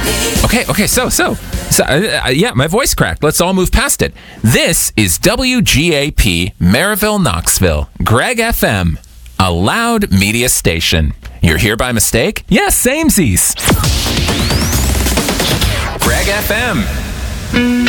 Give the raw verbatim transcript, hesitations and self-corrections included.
Okay, okay, so, so, so uh, yeah, my voice cracked. Let's all move past it. This is W G A P, Maryville, Knoxville, Greg F M, a loud media station. You're here by mistake? Yes, samesies. Greg F M.